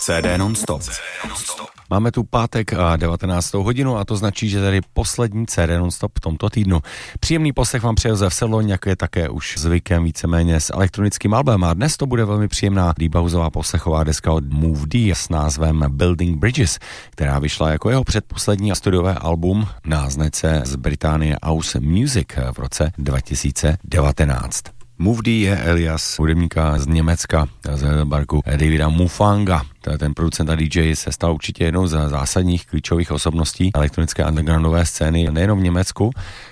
CD non-stop. Máme tu pátek a 19. hodinu a to značí, že tady poslední CD non-stop v tomto týdnu. Příjemný poslech vám přeje Josef Sedloň, jak je také už zvykem víceméně s elektronickým albem. A dnes to bude velmi příjemná deep houseová poslechová deska od Move D s názvem Building Bridges, která vyšla jako jeho předposlední studiové album na značce z Británie House Music v roce 2019. Move D je alias hudebníka z Německa, z Heidelbergu, Davida Mufanga. Ten producent a DJ se stal určitě jednou z zásadních klíčových osobností elektronické undergroundové scény nejenom v Německu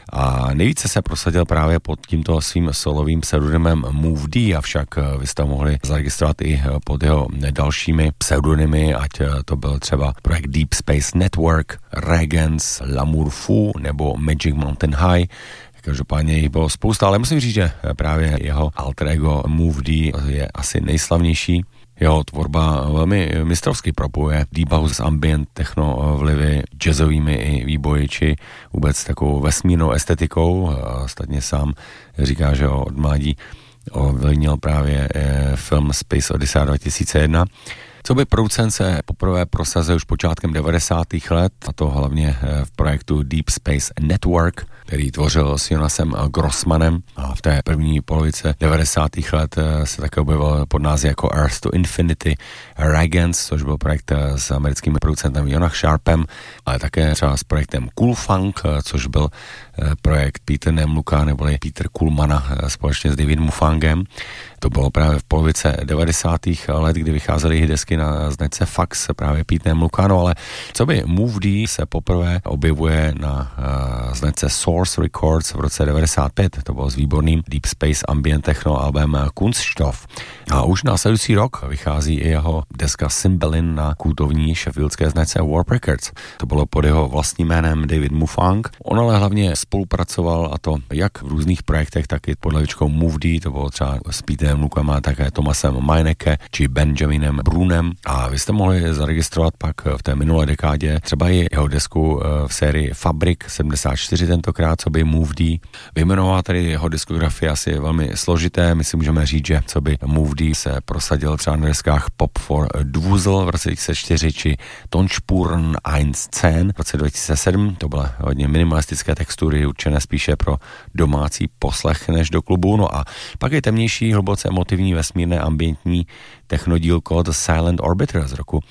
a nejvíce se prosadil právě pod tímto svým solovým pseudonymem Move D, avšak vy jste mohli zaregistrovat i pod jeho dalšími pseudonymy, ať to byl třeba projekt Deep Space Network, Regents, L'Amour Fou nebo Magic Mountain High. Každopádně jich bylo spousta, ale musím říct, že právě jeho alter ego Move D je asi nejslavnější. Jeho tvorba velmi mistrovsky propojuje deep house, ambient, techno vlivy, jazzovými i výboji, či vůbec takovou vesmírnou estetikou. Ostatně sám říká, že ho od mládí ovlivnil právě film Space Odyssey 2001. Co by producent se poprvé prosadil už počátkem 90. let, a to hlavně v projektu Deep Space Network, který tvořil s Jonasem Grossmanem a v té první polovice 90. let se také objevil pod názvem jako Earth to Infinity Regents, což byl projekt s americkým producentem Jonah Sharpem, ale také třeba s projektem Cool Funk, což byl projekt Peter Nemluka neboli Peter Kulmana společně s Davidem Mufangem. To bylo právě v polovice 90. let, kdy vycházely desky na značce Fax, právě Pete Nemluka, no ale co by Move D se poprvé objevuje na značce Source Records v roce 95, to bylo s výborným Deep Space Ambient Techno albem Kunststoff. A už následující rok vychází i jeho deska Cymbalin na kultovní sheffieldské značce Warp Records. To bylo pod jeho vlastním jménem David Mufang. On ale hlavně spolupracoval, a to jak v různých projektech, tak i pod hlavičkou Move D, to bylo třeba s Peterem Lukem a také Tomasem Meineke či Benjaminem Brunem. A vy jste mohli zaregistrovat pak v té minulé dekádě třeba i jeho desku v sérii Fabrik 74 tentokrát, co by Move D. Vyjmenovat tady jeho diskografie asi je velmi složité. My si můžeme říct, že co by Move D se prosadil třeba na deskách Pop for Dwuzel v roce 2004 či Tonspurn 110 v roce 2007. To byly hodně minimalistické textury určené spíše pro domácí poslech než do klubu. No a pak je temnější, hluboce emotivní, vesmírné, ambientní technodílko The Silent Orbiter z roku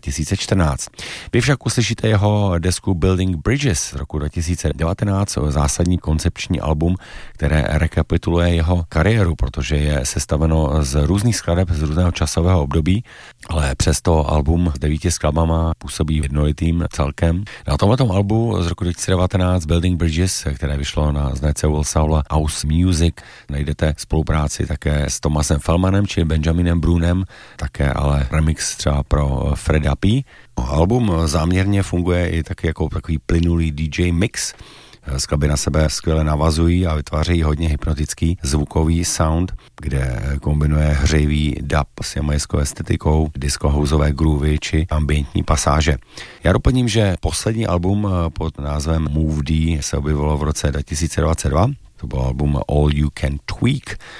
2014. Vy však uslyšíte jeho desku Building Bridges z roku 2019, zásadní koncepční album, které rekapituluje jeho kariéru, protože je sestaveno z různých skladeb z různého časového období, ale přesto album s 9 skladbama působí jednolitým celkem. Na tomto albu z roku 2019 Building Bridges, které vyšlo na značce Will Saula House Music, najdete spolupráci také s Tomasem Fellmanem či Benjaminem Brunem, také ale remix třeba pro Freda P. Album záměrně funguje i taky jako takový plynulý DJ mix. Skladby na sebe skvěle navazují a vytvářejí hodně hypnotický zvukový sound, kde kombinuje hřejivý dub s jamajskou estetikou, disco-houseové groovy či ambientní pasáže. Já doplním, že poslední album pod názvem Move D se objevilo v roce 2022. To byl album All You Can Tweak